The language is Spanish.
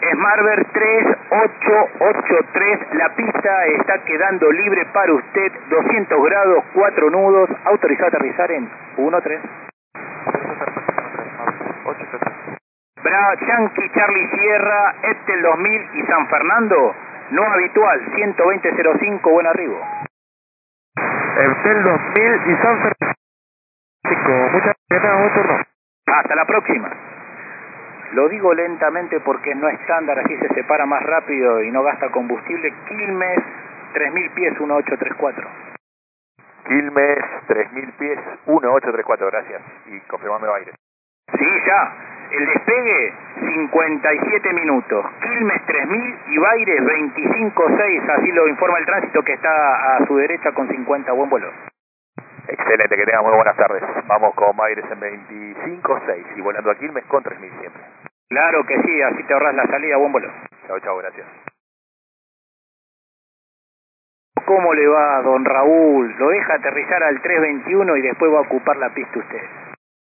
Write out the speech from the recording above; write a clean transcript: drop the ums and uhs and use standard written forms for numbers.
Smartbird 3883, la pista está quedando libre para usted, 200 grados, 4 nudos, autorizado a aterrizar en 1-3. Bravo, Yankee, Charlie Sierra, Eptel 2000 y San Fernando, no habitual, 120.05, buen arribo. Eptel 2000 y San Fernando, muchas gracias, buen turno. Hasta la próxima. Lo digo lentamente porque no es estándar, así se separa más rápido y no gasta combustible. Quilmes, 3000 pies, 1834. Quilmes, 3000 pies, 1834, gracias. Y confirmame aire. Sí, ya. El despegue, 57 minutos. Quilmes, 3000 y Baires, 25.6. Así lo informa el tránsito que está a su derecha con 50. Buen vuelo. Excelente, que tengan muy buenas tardes. Vamos con Baires en 25.6 y volando a Quilmes con 3000 siempre. Claro que sí, así te ahorras la salida. Buen vuelo. Chao, chao, gracias. ¿Cómo le va, don Raúl? Lo deja aterrizar al 321 y después va a ocupar la pista usted.